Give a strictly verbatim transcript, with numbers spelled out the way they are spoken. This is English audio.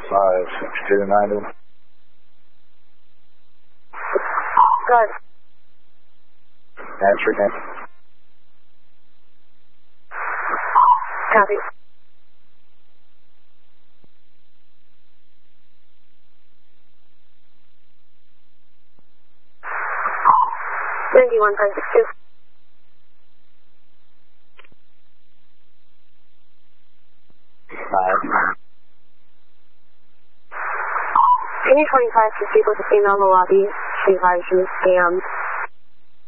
five six two ninety. Good. Answer again. Copy. ninety-one five six two. Five. Any twenty-five to speak with the female in the lobby. She advised she was scammed.